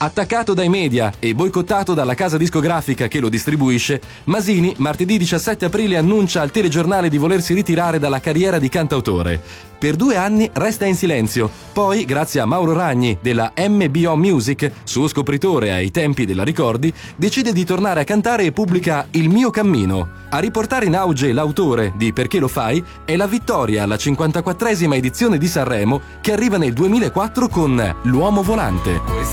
Attaccato dai media e boicottato dalla casa discografica che lo distribuisce, Masini martedì 17 aprile annuncia al telegiornale di volersi ritirare dalla carriera di cantautore. Per 2 anni resta in silenzio, poi grazie a Mauro Ragni della MBO Music, suo scopritore ai tempi della Ricordi, decide di tornare a cantare e pubblica Il mio cammino. A riportare in auge l'autore di Perché lo fai è la vittoria alla 54esima edizione di Sanremo che arriva nel 2004 con L'uomo volante.